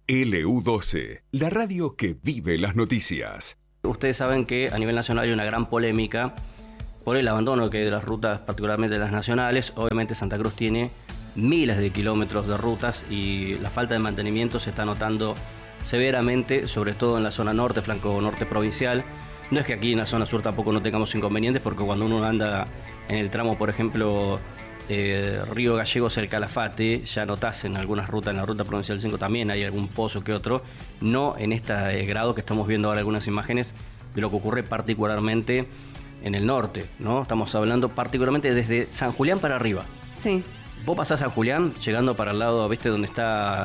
LU12, la radio que vive las noticias. Ustedes saben que a nivel nacional hay una gran polémica por el abandono que hay de las rutas, particularmente de las nacionales. Obviamente Santa Cruz tiene miles de kilómetros de rutas y la falta de mantenimiento se está notando severamente, sobre todo en la zona norte, flanco norte provincial. No es que aquí en la zona sur tampoco no tengamos inconvenientes, porque cuando uno anda en el tramo, por ejemplo, Río Gallegos, el Calafate, ya notás en algunas rutas, en la ruta provincial 5 también hay algún pozo que otro, no en este grado que estamos viendo ahora algunas imágenes de lo que ocurre particularmente en el norte, ¿no? Estamos hablando particularmente desde San Julián para arriba. Sí. Vos pasás San Julián, llegando para el lado, ¿viste? Donde está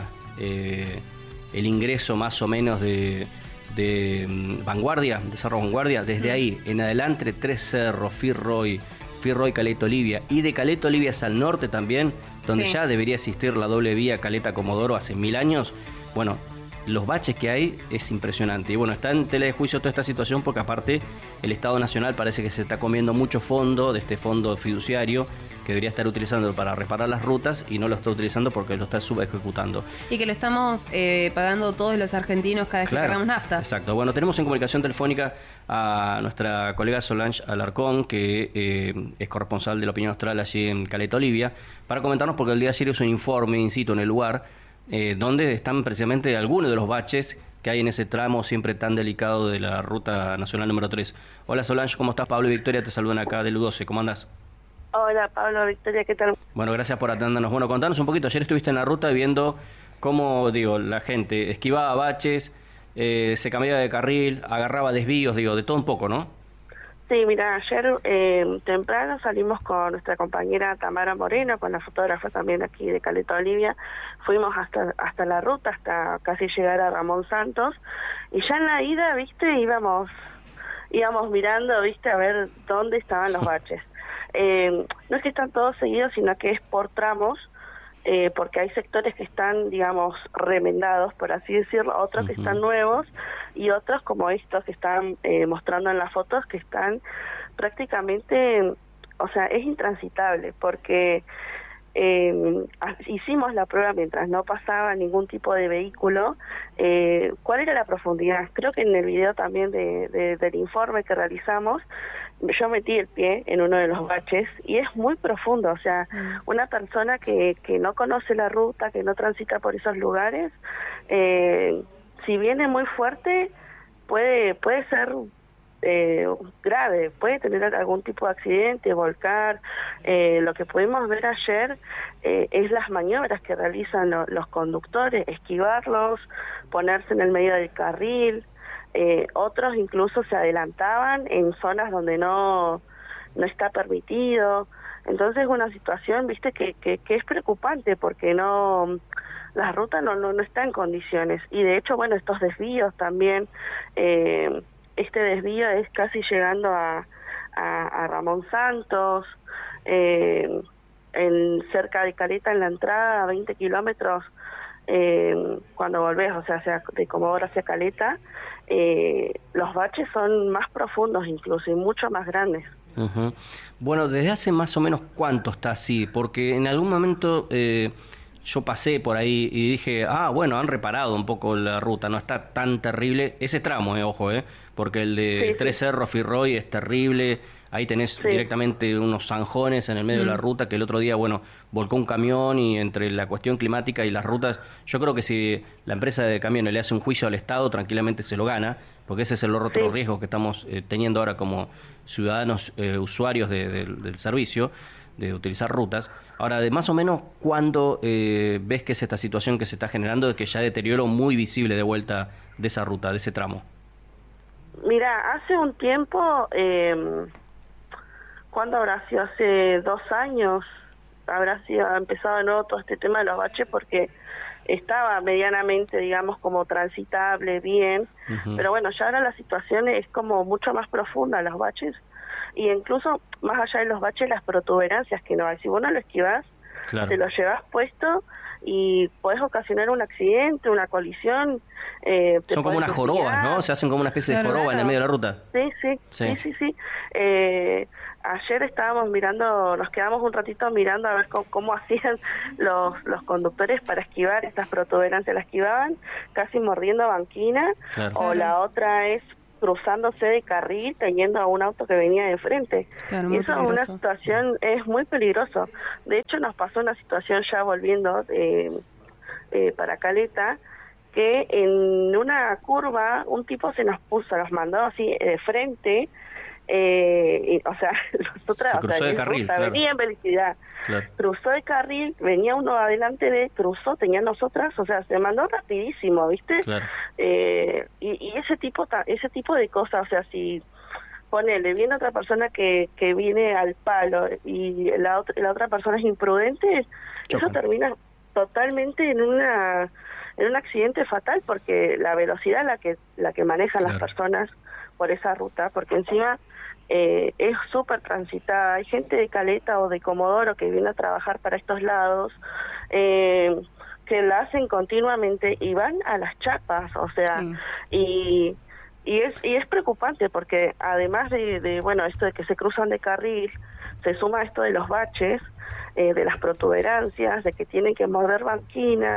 el ingreso más o menos de Vanguardia, de Cerro Vanguardia. Desde ahí en adelante, Tres Cerros, Firroy, Caleta Olivia, y de Caleta Olivia hacia el norte también, donde ya debería existir la doble vía Caleta Comodoro hace 1000 años. Bueno, los baches que hay es impresionante. Y bueno, está en tela de juicio toda esta situación porque aparte el Estado Nacional parece que se está comiendo mucho fondo de este fondo fiduciario que debería estar utilizando para reparar las rutas y no lo está utilizando porque lo está subejecutando. Y que lo estamos pagando todos los argentinos cada vez que cargamos nafta. Exacto. Bueno, tenemos en comunicación telefónica a nuestra colega Solange Alarcón, que es corresponsal de La Opinión Austral allí en Caleta Olivia, para comentarnos porque el día de ayer hizo un informe in situ en el lugar donde están precisamente algunos de los baches que hay en ese tramo siempre tan delicado de la Ruta Nacional número 3. Hola Solange, ¿cómo estás? Pablo y Victoria te saludan acá de LU12, ¿cómo andás? Hola Pablo, Victoria, ¿qué tal? Bueno, gracias por atendernos. Bueno, contanos un poquito, ayer estuviste en la ruta viendo cómo, la gente esquivaba baches, se cambiaba de carril, agarraba desvíos, de todo un poco, ¿no? Sí, mira, ayer temprano salimos con nuestra compañera Tamara Moreno, con la fotógrafa también aquí de Caleta Olivia, fuimos hasta la ruta, hasta casi llegar a Ramón Santos, y ya en la ida, viste, íbamos mirando, viste, a ver dónde estaban los baches. No es que están todos seguidos, sino que es por tramos, porque hay sectores que están, digamos, remendados, por así decirlo, otros que están nuevos y otros como estos que están mostrando en las fotos que están prácticamente, o sea, es intransitable porque hicimos la prueba mientras no pasaba ningún tipo de vehículo. ¿Cuál era la profundidad? Creo que en el video también del informe que realizamos, yo metí el pie en uno de los baches y es muy profundo, o sea, una persona que no conoce la ruta, que no transita por esos lugares, si viene muy fuerte, puede ser grave, puede tener algún tipo de accidente, volcar. Lo que pudimos ver ayer es las maniobras que realizan los conductores, esquivarlos, ponerse en el medio del carril. Otros incluso se adelantaban en zonas donde no está permitido. Entonces es una situación, viste, que es preocupante porque la ruta no está en condiciones. Y de hecho, bueno, estos desvíos también, este desvío es casi llegando a Ramón Santos, cerca de Caleta, en la entrada, a 20 kilómetros, cuando volvés, o sea, de Comodoro hacia Caleta, los baches son más profundos incluso y mucho más grandes. Bueno, ¿desde hace más o menos cuánto está así? Porque en algún momento yo pasé por ahí y dije, bueno, han reparado un poco la ruta, no está tan terrible ese tramo, ojo, porque el de Tres Cerros, Firroy es terrible. Ahí tenés directamente unos zanjones en el medio de la ruta que el otro día, volcó un camión, y entre la cuestión climática y las rutas, yo creo que si la empresa de camiones le hace un juicio al Estado, tranquilamente se lo gana, porque ese es el otro riesgo que estamos teniendo ahora como ciudadanos usuarios del servicio, de utilizar rutas. Ahora, de más o menos, ¿cuándo ves que es esta situación que se está generando de que ya deterioro muy visible de vuelta de esa ruta, de ese tramo? Mira, hace un tiempo... ¿Cuándo habrá sido? Hace 2 años ha empezado de nuevo todo este tema de los baches porque estaba medianamente, digamos, como transitable, bien, pero bueno, ya ahora la situación es como mucho más profunda, los baches, y incluso más allá de los baches, las protuberancias que no hay. Si vos no lo esquivás, te lo llevas puesto y podés ocasionar un accidente, una colisión. Son como unas jorobas, ¿no? Se hacen como una especie de joroba en el medio de la ruta. Sí. Ayer estábamos mirando, nos quedamos un ratito mirando a ver cómo hacían los conductores para esquivar estas protuberancias. La esquivaban casi mordiendo banquina, o la otra es cruzándose de carril teniendo a un auto que venía de frente. Y eso es una situación, es muy peligroso. De hecho, nos pasó una situación ya volviendo para Caleta, que en una curva un tipo se nos mandó así de frente, o sea, nosotras, cruzó de carril, venía en velocidad, cruzó de carril, venía uno adelante cruzó, tenía nosotras, o sea, se mandó rapidísimo, ¿viste? Y ese tipo de cosas, o sea, si ponele, viene otra persona que viene al palo y la otra persona es imprudente, eso termina totalmente en un accidente fatal, porque la velocidad la que manejan las personas por esa ruta, porque encima es súper transitada. Hay gente de Caleta o de Comodoro que viene a trabajar para estos lados, que la hacen continuamente y van a las chapas, o sea, y es preocupante, porque además de bueno, esto de que se cruzan de carril, se suma esto de los baches, de las protuberancias, de que tienen que morder banquina,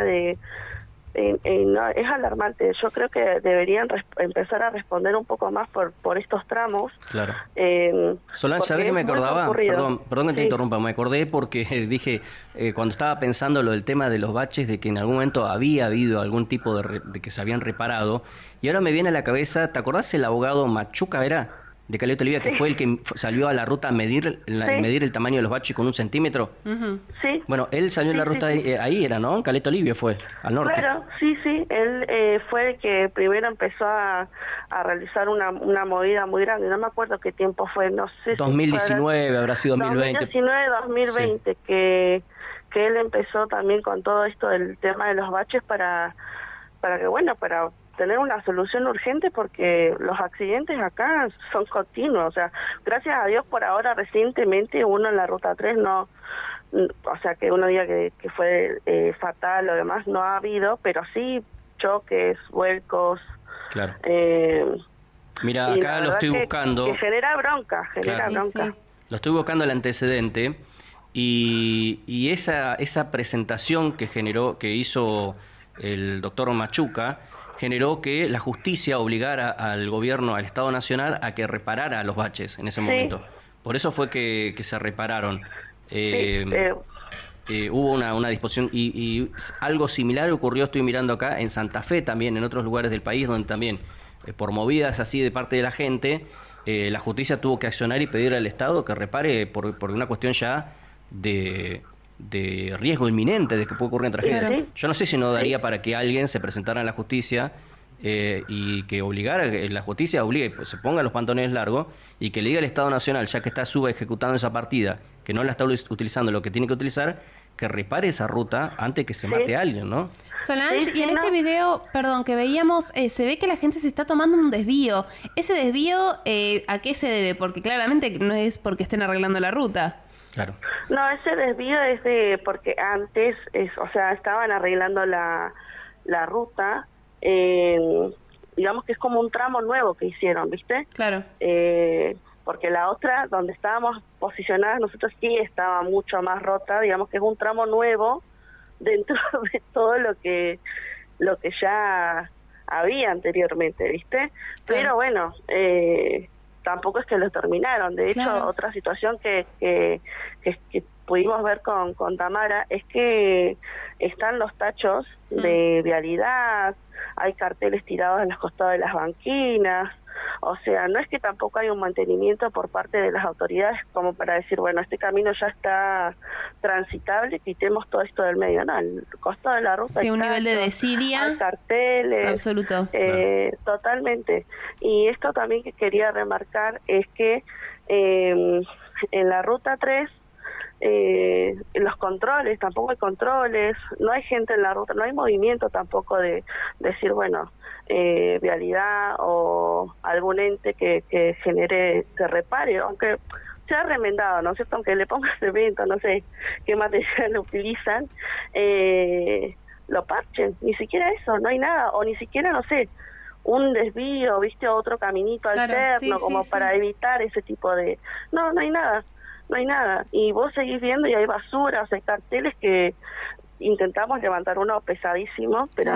no, es alarmante. Yo creo que deberían empezar a responder un poco más por estos tramos. Solange, ¿sabés qué me acordaba? Perdón que te interrumpa, me acordé porque dije, cuando estaba pensando lo del tema de los baches, de que en algún momento había habido algún tipo de que se habían reparado, y ahora me viene a la cabeza, ¿te acordás el abogado Machuca, era? De Caleta Olivia, que fue el que salió a la ruta a medir el tamaño de los baches con 1 centímetro. Sí. Bueno, él salió en la ruta, ahí era, ¿no? En Caleta Olivia fue, al norte. Claro, sí. Él fue el que primero empezó a realizar una movida muy grande. No me acuerdo qué tiempo fue, no sé. 2019, si habrá sido 2020. 2019, 2020, que él empezó también con todo esto del tema de los baches para tener una solución urgente, porque los accidentes acá son continuos. O sea, gracias a Dios por ahora recientemente uno en la ruta 3 no, o sea, que uno diga que fue fatal o demás, no ha habido, pero sí choques, vuelcos. Mira, acá lo estoy buscando. Que genera bronca. Lo estoy buscando el antecedente y esa presentación que hizo el doctor Machuca generó que la justicia obligara al gobierno, al Estado Nacional, a que reparara los baches en ese momento. Por eso fue que se repararon. Hubo una disposición y algo similar ocurrió, estoy mirando acá, en Santa Fe también, en otros lugares del país, donde también, por movidas así de parte de la gente, la justicia tuvo que accionar y pedir al Estado que repare por una cuestión ya de riesgo inminente de que pueda ocurrir una tragedia. Yo no sé si no daría para que alguien se presentara en la justicia y que obligara, la justicia obligue, pues, se ponga los pantalones largos y que le diga al Estado Nacional, ya que está subejecutando esa partida, que no la está utilizando lo que tiene que utilizar, que repare esa ruta antes que se mate a alguien, ¿no? Solange, y en este video, que veíamos, se ve que la gente se está tomando un desvío. ¿Ese desvío a qué se debe? Porque claramente no es porque estén arreglando la ruta. No, ese desvío es porque antes, o sea, estaban arreglando la ruta, digamos que es como un tramo nuevo que hicieron, ¿viste? Porque la otra, donde estábamos posicionadas, nosotros sí estaba mucho más rota, digamos que es un tramo nuevo dentro de todo lo que ya había anteriormente, ¿viste? Pero bueno, tampoco es que lo terminaron. De hecho, otra situación que pudimos ver con Tamara es que están los tachos de vialidad, hay carteles tirados en los costados de las banquinas. O sea, no es que tampoco hay un mantenimiento por parte de las autoridades como para decir, bueno, este camino ya está transitable, quitemos todo esto del medio. No, el costado de la ruta un nivel de desidia, hay carteles, absoluto. Totalmente. Y esto también que quería remarcar es que en la ruta 3 los controles, tampoco hay controles, no hay gente en la ruta, no hay movimiento tampoco de decir, bueno, vialidad o algún ente que genere, que repare, aunque sea remendado, ¿no es cierto? Aunque le pongas cemento, no sé qué material utilizan, lo parchen, ni siquiera eso, no hay nada, o ni siquiera, no sé, un desvío, viste, otro caminito alterno, como para evitar ese tipo de... No hay nada, y vos seguís viendo y hay basura, o sea, hay carteles que intentamos levantar uno pesadísimo, pero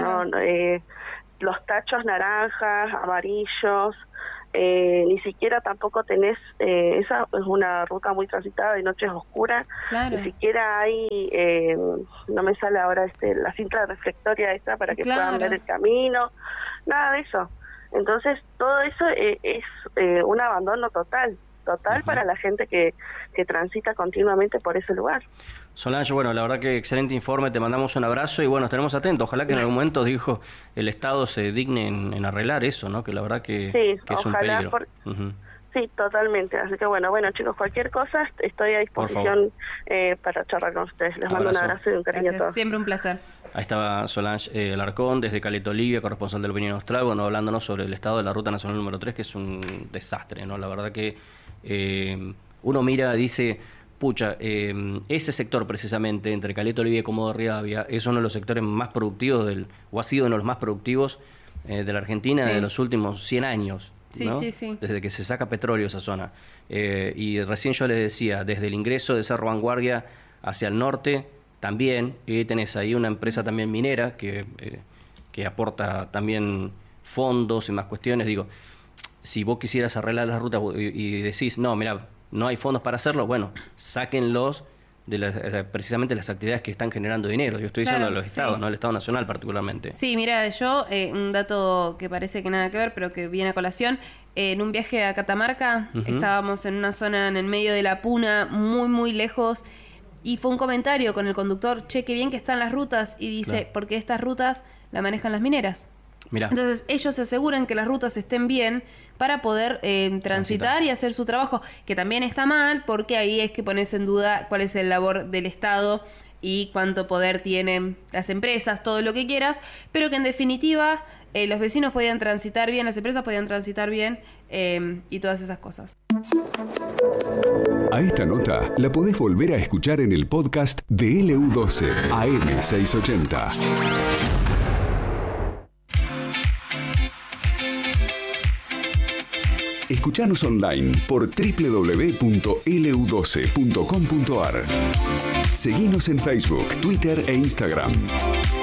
los tachos naranjas, amarillos, ni siquiera tampoco tenés, esa es una ruta muy transitada de noches oscuras, ni siquiera hay, no me sale ahora la cinta reflectoria esta para que puedan ver el camino, nada de eso. Entonces todo eso es un abandono total para la gente que transita continuamente por ese lugar. Solange, bueno, la verdad que excelente informe, te mandamos un abrazo y bueno, estaremos atentos. Ojalá que en algún momento, el Estado se digne en arreglar eso, ¿no? Que la verdad que es un peligro. Sí, totalmente. Así que bueno, chicos, cualquier cosa estoy a disposición para charlar con ustedes. Les mando un abrazo y un cariño a todos. Siempre un placer. Ahí estaba Solange Alarcón, desde Caleta Olivia, corresponsal del Opinión Austral, bueno, hablándonos sobre el estado de la Ruta Nacional número 3, que es un desastre, ¿no? La verdad que uno mira, dice... Pucha, ese sector precisamente entre Caleta Olivia y Comodoro Rivadavia es uno de los sectores más productivos o ha sido uno de los más productivos de la Argentina de los últimos 100 años, ¿no? Sí. Desde que se saca petróleo esa zona. Y recién yo les decía, desde el ingreso de Cerro Vanguardia hacia el norte también, tenés ahí una empresa también minera que aporta también fondos y más cuestiones. Digo, si vos quisieras arreglar la ruta y decís, no, mira, no hay fondos para hacerlo, bueno, sáquenlos de precisamente las actividades que están generando dinero. Yo estoy diciendo de los estados, no el Estado Nacional particularmente. Sí, mira, yo, un dato que parece que nada que ver, pero que viene a colación, en un viaje a Catamarca, estábamos en una zona en el medio de la Puna, muy, muy lejos, y fue un comentario con el conductor, che, qué bien que están las rutas, y dice, porque estas rutas la manejan las mineras. Mirá. Entonces ellos se aseguran que las rutas estén bien para poder transitar y hacer su trabajo, que también está mal porque ahí es que pones en duda cuál es el labor del Estado y cuánto poder tienen las empresas, todo lo que quieras, pero que en definitiva los vecinos podían transitar bien, las empresas podían transitar bien y todas esas cosas. A esta nota la podés volver a escuchar en el podcast de LU12 AM680. Escuchanos online por www.lu12.com.ar. Seguinos en Facebook, Twitter e Instagram.